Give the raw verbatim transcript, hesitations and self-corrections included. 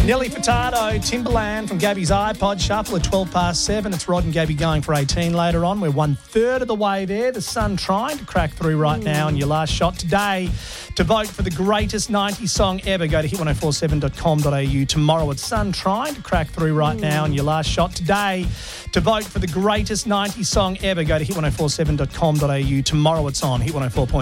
Nelly Furtado, Timberland from Gabby's iPod Shuffle at twelve past seven. It's Rod and Gabby going for eighteen later on. We're one third of the way there. The Sun trying to crack through right now. And your last shot today to vote for the greatest nineties song ever. Go to hit ten forty-seven dot com dot a u. Tomorrow it's Sun trying to crack through right now. And your last shot today to vote for the greatest nineties song ever. Go to hit ten forty-seven dot com dot a u. Tomorrow it's on Hit one oh four point